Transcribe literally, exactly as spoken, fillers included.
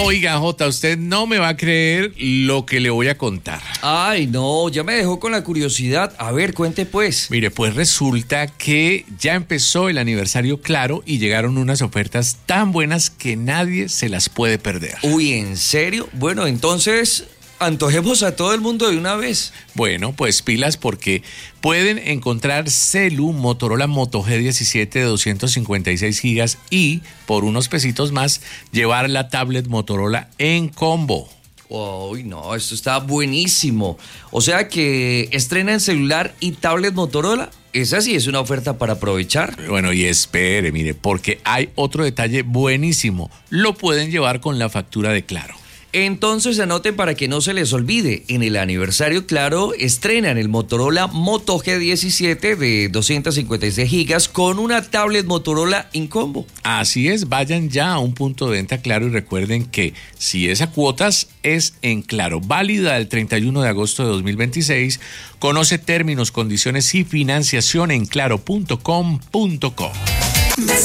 Oiga, Jota, usted no me va a creer lo que le voy a contar. Ay, no, ya me dejó con la curiosidad. A ver, cuente pues. Mire, pues resulta que ya empezó el aniversario Claro y llegaron unas ofertas tan buenas que nadie se las puede perder. Uy, ¿en serio? Bueno, entonces antojemos a todo el mundo de una vez. Bueno, pues pilas porque pueden encontrar celu Motorola Moto G diecisiete de doscientos cincuenta y seis gigas y por unos pesitos más llevar la tablet Motorola en combo. Uy, no, esto está buenísimo. O sea que estrenan celular y tablet Motorola. Esa sí es una oferta para aprovechar. Bueno, y espere, mire, porque hay otro detalle buenísimo. Lo pueden llevar con la factura de Claro. Entonces anoten para que no se les olvide, en el aniversario Claro estrenan el Motorola Moto G diecisiete de doscientos cincuenta y seis gigas con una tablet Motorola en combo. Así es, vayan ya a un punto de venta Claro y recuerden que si es a cuotas es en Claro, válida el treinta y uno de agosto de dos mil veintiséis. Conoce términos, condiciones y financiación en claro punto com punto co.